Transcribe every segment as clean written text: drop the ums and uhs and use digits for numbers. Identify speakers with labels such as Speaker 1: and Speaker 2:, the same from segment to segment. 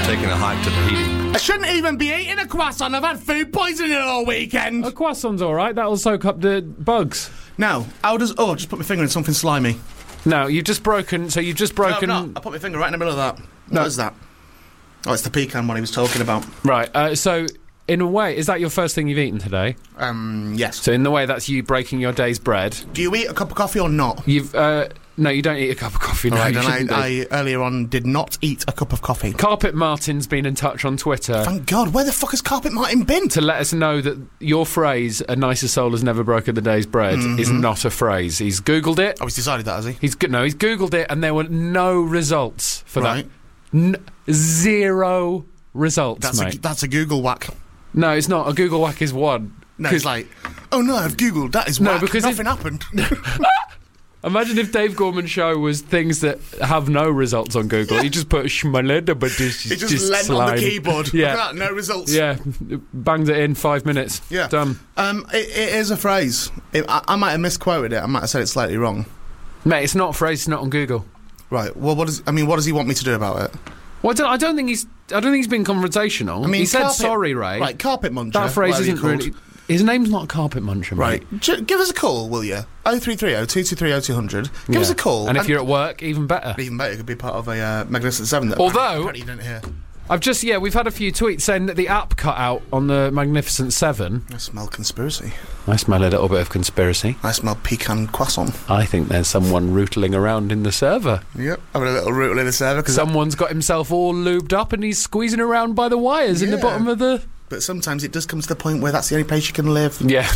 Speaker 1: taking a hike to Tahiti.
Speaker 2: I shouldn't even be eating a croissant. I've had food poisoning all weekend.
Speaker 3: A croissant's all right. That'll soak up the bugs.
Speaker 2: No. How does... Oh, I've just put my finger in something slimy.
Speaker 3: No, you've just broken... So you've just broken...
Speaker 2: No, I put my finger right in the middle of that. What is that? Oh, it's the pecan one he was talking about.
Speaker 3: Right, so... In a way, is that your first thing you've eaten today?
Speaker 2: Yes.
Speaker 3: So in the way, that's you breaking your day's bread.
Speaker 2: Do you eat a cup of coffee or not?
Speaker 3: You've, no, you don't eat a cup of coffee. No,
Speaker 2: Right,
Speaker 3: you
Speaker 2: and
Speaker 3: shouldn't do.
Speaker 2: I earlier on did not eat a cup of coffee.
Speaker 3: Carpet Martin's been in touch on Twitter
Speaker 2: Thank God, where the fuck has Carpet Martin been?
Speaker 3: to let us know that your phrase, a nicer soul has never broken the day's bread, is not a phrase. He's Googled it.
Speaker 2: Oh, he's decided that, has he?
Speaker 3: He's Googled it, and there were no results for
Speaker 2: Right.
Speaker 3: that. Zero results, mate.
Speaker 2: That's a Google whack.
Speaker 3: No, it's not. A Google whack is one.
Speaker 2: No, it's like, oh no, I've Googled, that is
Speaker 3: No,
Speaker 2: whack.
Speaker 3: because
Speaker 2: nothing happened.
Speaker 3: Imagine if Dave Gorman's show was things that have no results on Google. He just put schmaleda, but
Speaker 2: He just leant on the keyboard.
Speaker 3: Yeah.
Speaker 2: Look at that, no results.
Speaker 3: Yeah, banged it in 5 minutes.
Speaker 2: Yeah.
Speaker 3: Done.
Speaker 2: It is a phrase. I might have misquoted it. I might have said it slightly wrong.
Speaker 3: Mate, it's not a phrase, it's not on Google.
Speaker 2: Right. Well, what does he want me to do about it?
Speaker 3: Well, I don't think he's been confrontational.
Speaker 2: I mean,
Speaker 3: he said
Speaker 2: carpet-
Speaker 3: sorry, Ray.
Speaker 2: Right, carpet muncher.
Speaker 3: That phrase
Speaker 2: whatever
Speaker 3: isn't
Speaker 2: you're called.
Speaker 3: really... His name's not Carpet Muncher,
Speaker 2: Right.
Speaker 3: mate.
Speaker 2: Give us a call, will you? 0330 223 0200. Give us a call.
Speaker 3: And if you're at work, even better.
Speaker 2: even better, you could be part of a Magnificent Seven. That
Speaker 3: Although-
Speaker 2: apparently you don't hear.
Speaker 3: We've had a few tweets saying that the app cut out on the Magnificent Seven.
Speaker 2: I smell conspiracy.
Speaker 3: I smell a little bit of conspiracy.
Speaker 2: I smell pecan croissant.
Speaker 3: I think there's someone rootling around in the server.
Speaker 2: Yep. Having a little rootle in the server.
Speaker 3: Someone's got himself all lubed up and he's squeezing around by the wires in the
Speaker 2: Yeah.
Speaker 3: bottom of the...
Speaker 2: But sometimes it does come to the point where that's the only place you can live.
Speaker 3: Yeah.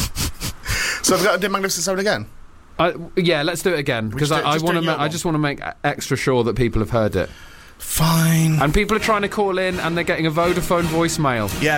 Speaker 2: So have we got to do Magnificent Seven again?
Speaker 3: Yeah, let's do it again, because
Speaker 2: Just do
Speaker 3: I
Speaker 2: it
Speaker 3: want
Speaker 2: in your
Speaker 3: to. I
Speaker 2: one.
Speaker 3: just want to make extra sure that people have heard it.
Speaker 2: Fine.
Speaker 3: And people are trying to call in, and they're getting a Vodafone voicemail.
Speaker 2: Yeah,